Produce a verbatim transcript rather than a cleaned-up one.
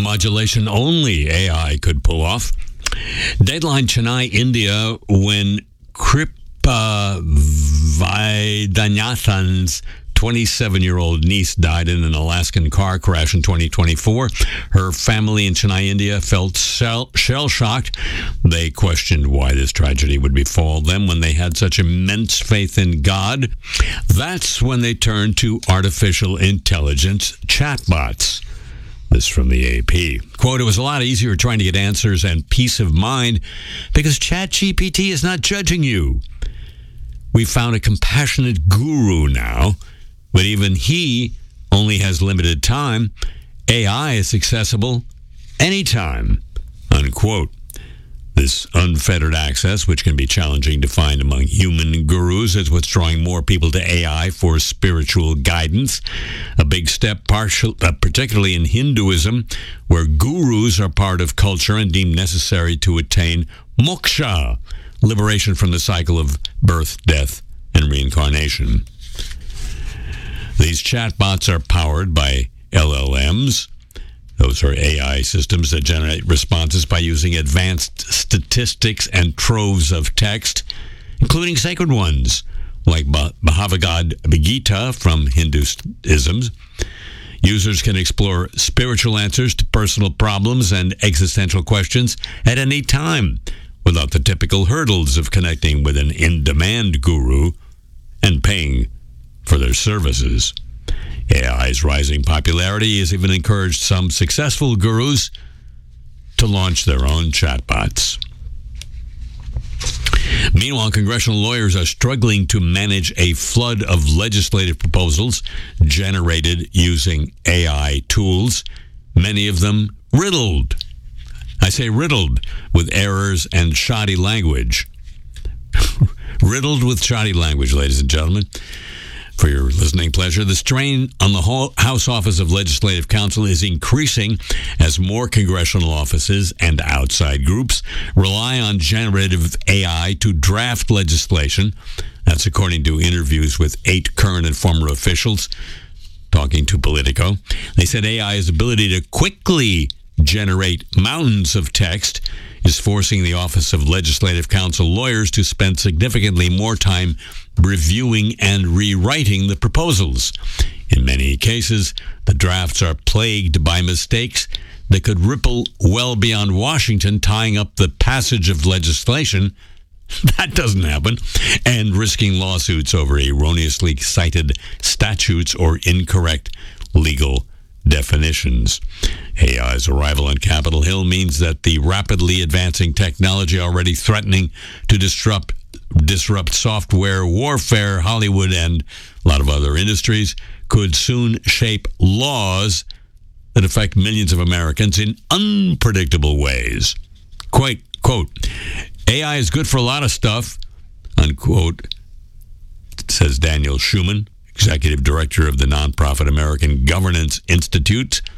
modulation only A I could pull off. Deadline Chennai, India, when Kripa Vaidyanathan's twenty-seven-year-old niece died in an Alaskan car crash in twenty twenty-four. Her family in Chennai, India felt shell-shocked. They questioned why this tragedy would befall them when they had such immense faith in God. That's when they turned to artificial intelligence chatbots. This from the A P. Quote, it was a lot easier trying to get answers and peace of mind because ChatGPT is not judging you. We found a compassionate guru now, but even he only has limited time. A I is accessible anytime, unquote. This unfettered access, which can be challenging to find among human gurus, is what's drawing more people to A I for spiritual guidance. A big step, partial, uh, particularly in Hinduism, where gurus are part of culture and deemed necessary to attain moksha, liberation from the cycle of birth, death, and reincarnation. These chatbots are powered by L L Ms. Those are A I systems that generate responses by using advanced statistics and troves of text, including sacred ones like Bhagavad Gita from Hinduism. Users can explore spiritual answers to personal problems and existential questions at any time without the typical hurdles of connecting with an in-demand guru and paying for their services. A I's rising popularity has even encouraged some successful gurus to launch their own chatbots. Meanwhile, congressional lawyers are struggling to manage a flood of legislative proposals generated using A I tools, many of them riddled. I say riddled with errors and shoddy language. Riddled with shoddy language, ladies and gentlemen. For your listening pleasure, the strain on the House Office of Legislative Counsel is increasing as more congressional offices and outside groups rely on generative A I to draft legislation. That's according to interviews with eight current and former officials talking to Politico. They said A I's ability to quickly generate mountains of text is forcing the Office of Legislative Counsel lawyers to spend significantly more time reviewing and rewriting the proposals. In many cases, the drafts are plagued by mistakes that could ripple well beyond Washington, tying up the passage of legislation. That doesn't happen. And risking lawsuits over erroneously cited statutes or incorrect legal definitions. A I's arrival on Capitol Hill means that the rapidly advancing technology already threatening to disrupt disrupt software warfare, Hollywood, and a lot of other industries could soon shape laws that affect millions of Americans in unpredictable ways. Quite, quote, A I is good for a lot of stuff, unquote, says Daniel Schuman, executive director of the nonprofit American Governance Institute.